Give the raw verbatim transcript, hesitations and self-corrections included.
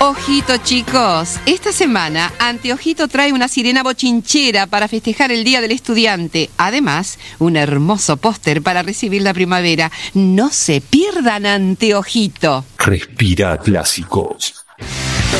Ojito, chicos, esta semana Anteojito trae una sirena bochinchera para festejar el Día del Estudiante. Además, un hermoso póster para recibir la primavera. No se pierdan Anteojito. Respira clásicos.